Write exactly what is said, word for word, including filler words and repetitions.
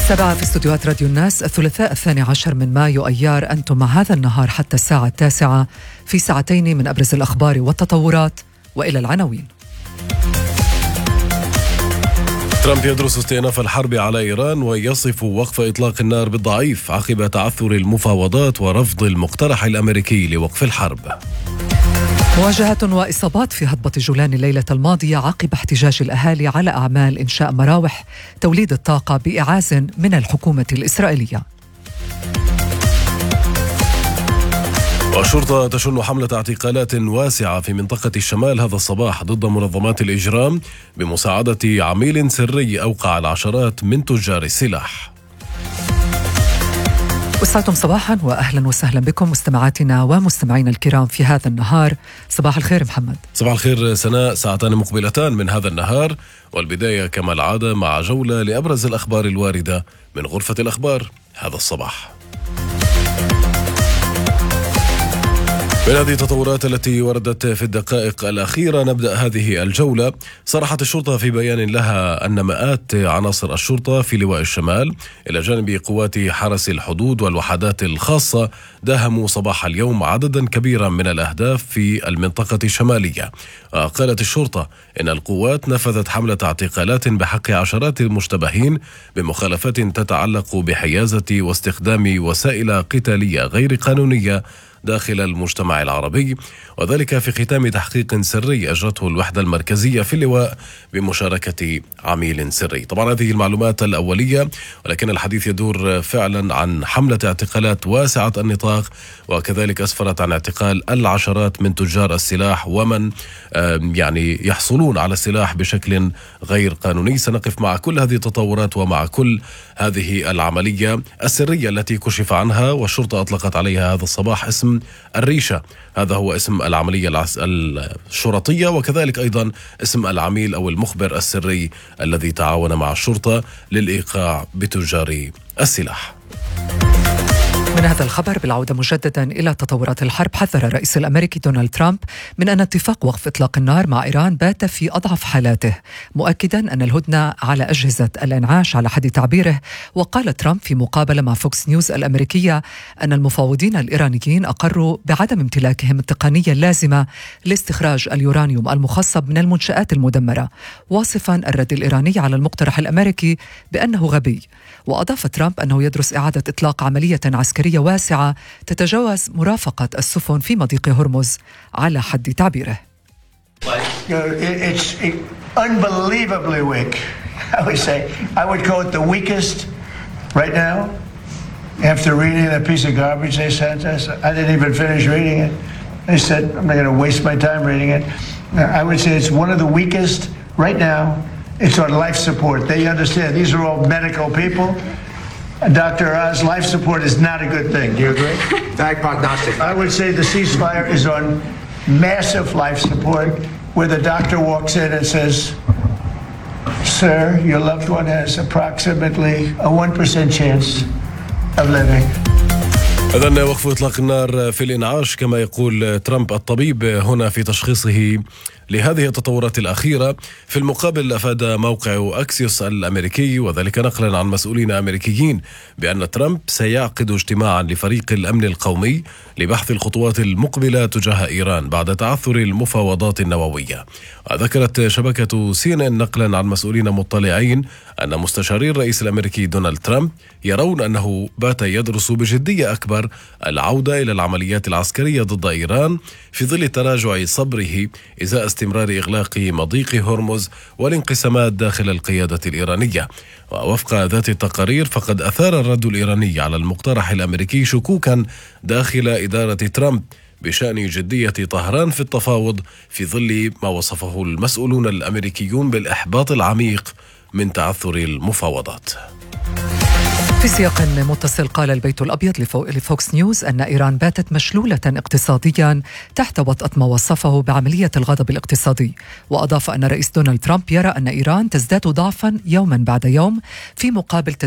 سبعة في استوديوهات راديو الناس، الثلاثاء الثاني عشر من مايو أيار. أنتم مع هذا النهار حتى الساعة التاسعة في ساعتين من أبرز الأخبار والتطورات، وإلى العناوين. ترامب يدرس استئناف الحرب على إيران ويصف وقف إطلاق النار بالضعيف عقب تعثر المفاوضات ورفض المقترح الأمريكي لوقف الحرب. مواجهة وإصابات في هضبة جولان الليلة الماضية عقب احتجاج الأهالي على أعمال إنشاء مراوح توليد الطاقة بإعاز من الحكومة الإسرائيلية. والشرطة تشن حملة اعتقالات واسعة في منطقة الشمال هذا الصباح ضد منظمات الإجرام بمساعدة عميل سري أوقع العشرات من تجار السلاح. أسعدتم صباحا وأهلا وسهلا بكم مستمعاتنا ومستمعينا الكرام في هذا النهار. صباح الخير محمد. صباح الخير سناء. ساعتان مقبلتان من هذا النهار، والبداية كما العادة مع جولة لأبرز الأخبار الواردة من غرفة الأخبار هذا الصباح. من هذه التطورات التي وردت في الدقائق الأخيرة نبدأ هذه الجولة. صرحت الشرطة في بيان لها أن مئات عناصر الشرطة في لواء الشمال إلى جانب قوات حرس الحدود والوحدات الخاصة داهموا صباح اليوم عددا كبيرا من الأهداف في المنطقة الشمالية. قالت الشرطة إن القوات نفذت حملة اعتقالات بحق عشرات المشتبهين بمخالفات تتعلق بحيازة واستخدام وسائل قتالية غير قانونية داخل المجتمع العربي، وذلك في ختام تحقيق سري أجرته الوحدة المركزية في اللواء بمشاركة عميل سري. طبعا هذه المعلومات الأولية، ولكن الحديث يدور فعلا عن حملة اعتقالات واسعة النطاق، وكذلك أسفرت عن اعتقال العشرات من تجار السلاح ومن يعني يحصلون على السلاح بشكل غير قانوني. سنقف مع كل هذه التطورات ومع كل هذه العملية السرية التي كشف عنها والشرطة أطلقت عليها هذا الصباح اسم الريشة. هذا هو اسم العملية الشرطية، وكذلك أيضا اسم العميل أو المخبر السري الذي تعاون مع الشرطة للإيقاع بتجار السلاح. من هذا الخبر بالعودة مجددا إلى تطورات الحرب، حذر الرئيس الأمريكي دونالد ترامب من أن اتفاق وقف إطلاق النار مع إيران بات في أضعف حالاته، مؤكدا أن الهدنة على أجهزة الإنعاش على حد تعبيره. وقال ترامب في مقابلة مع فوكس نيوز الأمريكية أن المفاوضين الإيرانيين أقروا بعدم امتلاكهم التقنية اللازمة لاستخراج اليورانيوم المخصب من المنشآت المدمرة، واصفا الرد الإيراني على المقترح الأمريكي بأنه غبي. وأضاف ترامب أنه يدرس إعادة إطلاق عملية عسكرية واسعة تتجاوز مرافقة السفن في مضيق هرمز على حد تعبيره. It's unbelievably weak. I would say I would call it the weakest right now. After reading that piece of garbage they sent us, I didn't even finish reading it. They said I'm not going to waste my time reading it. I would say it's one of the weakest right now. It's on life support. They understand these are all medical people. Doctor Oz, life support is not a good thing. Do you agree? Bad prognostic. I would say the ceasefire is on massive life support, where the doctor walks in and says, "Sir, your loved one has approximately a one percent chance of living." إذن وقف إطلاق النار في الإنعاش كما يقول ترامب الطبيب هنا في تشخيصه لهذه التطورات الأخيرة. في المقابل أفاد موقع أكسيوس الأمريكي وذلك نقلا عن مسؤولين أمريكيين بأن ترامب سيعقد اجتماعا لفريق الأمن القومي لبحث الخطوات المقبلة تجاه إيران بعد تعثر المفاوضات النووية. وذكرت شبكة سي إن إن نقلا عن مسؤولين مطلعين أن مستشاري الرئيس الأمريكي دونالد ترامب يرون أنه بات يدرس بجدية أكبر العودة إلى العمليات العسكرية ضد إيران في ظل تراجع صبره إزاء استمرار إغلاق مضيق هرمز والانقسامات داخل القيادة الإيرانية. ووفق ذات التقارير فقد أثار الرد الإيراني على المقترح الأمريكي شكوكا داخل إدارة ترامب بشأن جدية طهران في التفاوض في ظل ما وصفه المسؤولون الأمريكيون بالإحباط العميق من تعثر المفاوضات. في سياق متصل قال البيت الأبيض لفوكس نيوز أن إيران باتت مشلولة اقتصاديا تحت وطأة ما وصفه بعملية الغضب الاقتصادي. وأضاف أن الرئيس دونالد ترامب يرى أن إيران تزداد ضعفا يوما بعد يوم في مقابل